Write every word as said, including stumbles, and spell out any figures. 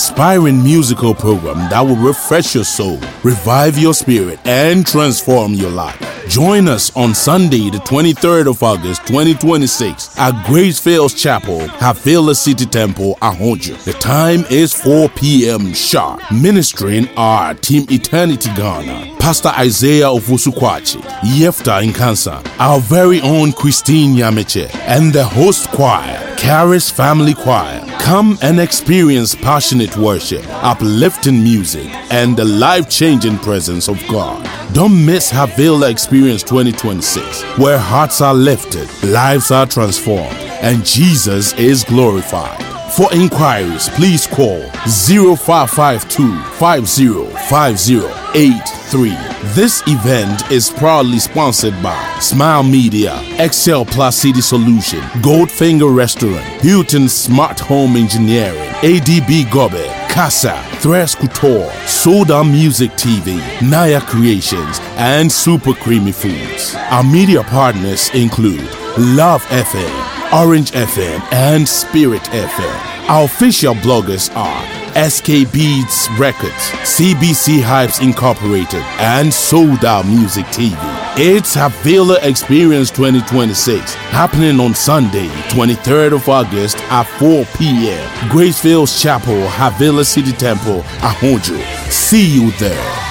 inspiring musical program that will refresh your soul, revive your spirit, and transform your life. Join us on Sunday, the twenty-third of August, twenty twenty-six at Gracefields Chapel, Havila City Temple, Ahonjo. The time is four p.m. sharp. Ministering are Team Eternity Ghana, Pastor Isaiah Ofusukwachi, Yefta Nkansa, our very own Christine Yameche, and the host choir, Caris Family Choir. Come and experience passionate worship, uplifting music, and the life-changing presence of God. Don't miss Havila Experience twenty twenty-six, where hearts are lifted, lives are transformed, and Jesus is glorified. For inquiries, please call zero five five two, five zero five zero eight three. This event is proudly sponsored by Smile Media, Excel Plus City Solution, Goldfinger Restaurant, Hilton Smart Home Engineering, A D B Gobe, Casa, Thresh Couture, Soda Music T V, Naya Creations, and Super Creamy Foods. Our media partners include Love F M, Orange F M, and Spirit F M. Our official bloggers are S K Beats Records, C B C Hypes Incorporated, and Soda Music T V. It's Havila Experience twenty twenty-six, happening on Sunday, twenty-third of August at four p.m. Gracefields Chapel, Havila City Temple, Ahonjo. See you there.